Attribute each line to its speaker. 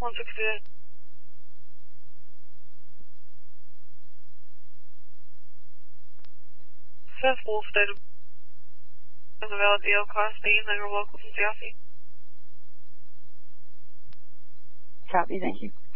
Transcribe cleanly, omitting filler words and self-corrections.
Speaker 1: 168. Successful state of a valid DL Class B, and they are local to Southie.
Speaker 2: Copy, thank you.